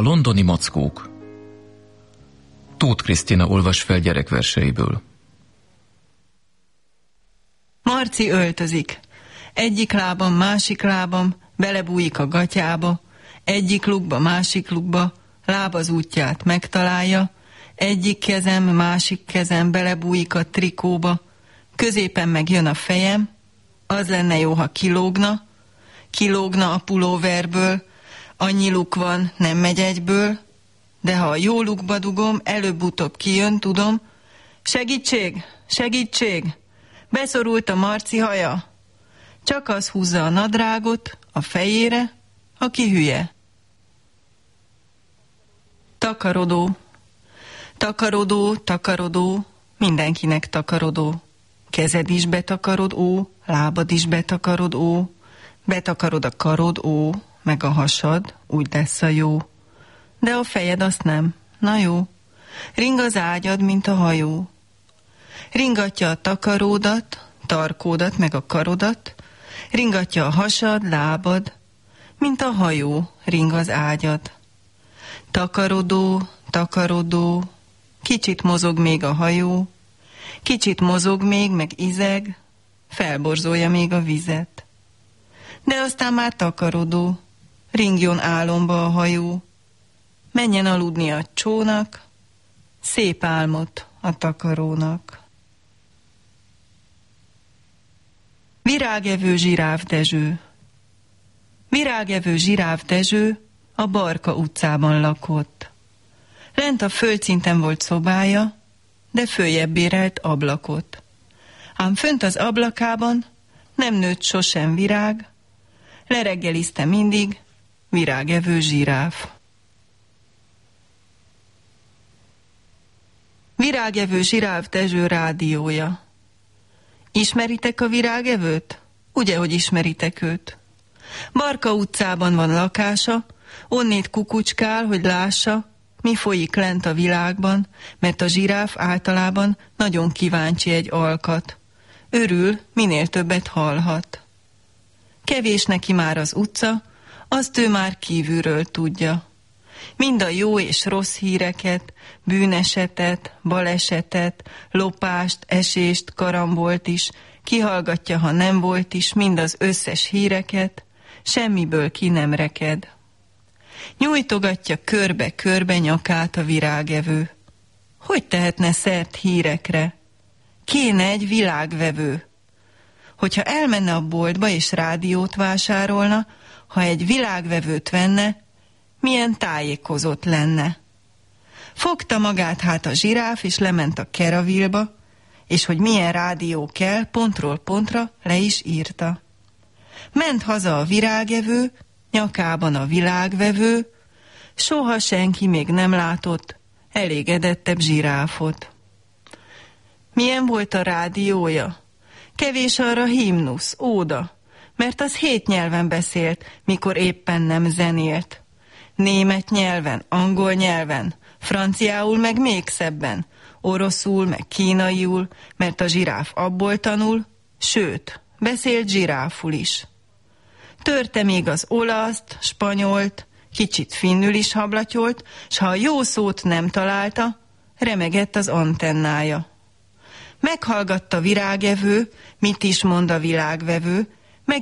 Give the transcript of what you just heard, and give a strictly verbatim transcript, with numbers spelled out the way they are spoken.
londoni mackók. Tóth Krisztina olvas fel gyerekverseiből. Marci öltözik. Egyik lábam, másik lábam, belebújik a gatyába, egyik lukba, másik lukba, láb az útját megtalálja, egyik kezem, másik kezem belebújik a trikóba, középen meg jön a fejem, az lenne jó, ha kilógna, kilógna a pulóverből, annyi luk van, nem megy egyből, de ha a jó lukba dugom, előbb-utóbb kijön, tudom. Segítség, segítség, beszorult a Marci haja. Csak az húzza a nadrágot a fejére, aki hülye. Takarodó, takarodó, takarodó, mindenkinek takarodó. Kezed is betakarod, ó, lábad is betakarod, ó, betakarod a karod, ó, meg a hasad, úgy lesz a jó. De a fejed azt nem, na jó. Ring az ágyad, mint a hajó. Ringatja a takaródat, tarkódat, meg a karodat, ringatja a hasad, lábad, mint a hajó, ring az ágyad. Takarodó, takarodó, kicsit mozog még a hajó, kicsit mozog még, meg izeg, felborzolja még a vizet. De aztán már takarodó, ringjon álomba a hajó, menjen aludni a csónak, szép álmot a takarónak. Virágevő Zsiráf Dezső. Virágevő Zsiráf Dezső a Barka utcában lakott. Lent a földszinten volt szobája, de följebb bérelt ablakot. Ám fönt az ablakában nem nőtt sosem virág, lereggelizte mindig virágevő zsiráf. Virágevő Zsiráf Dezső rádiója. Ismeritek a virágevőt? Ugye, hogy ismeritek őt? Barka utcában van lakása, onnét kukucskál, hogy lássa, mi folyik lent a világban, mert a zsiráf általában nagyon kíváncsi egy alkat. Örül, minél többet hallhat. Kevés neki már az utca, azt ő már kívülről tudja. Mind a jó és rossz híreket, bűnesetet, balesetet, lopást, esést, karambolt is, kihallgatja, ha nem volt is, mind az összes híreket, semmiből ki nem reked. Nyújtogatja körbe-körbe nyakát a virágevő. Hogy tehetne szert hírekre? Kéne egy világvevő. Hogyha elmenne a boltba és rádiót vásárolna, ha egy világvevőt venne, milyen tájékozott lenne. Fogta magát hát a zsiráf, és lement a Keravilba, és hogy milyen rádió kell, pontról pontra le is írta. Ment haza a virágevő, nyakában a világvevő, soha senki még nem látott elégedettebb zsiráfot. Milyen volt a rádiója? Kevés arra himnusz, óda, mert az hét nyelven beszélt, mikor éppen nem zenélt. Német nyelven, angol nyelven, franciául meg még szebben, oroszul meg kínaiul, mert a zsiráf abból tanul, sőt, beszélt zsiráful is. Törte még az olaszt, spanyolt, kicsit finnül is hablatyolt, s ha a jó szót nem találta, remegett az antennája. Meghallgatta virágevő, mit is mond a világvevő,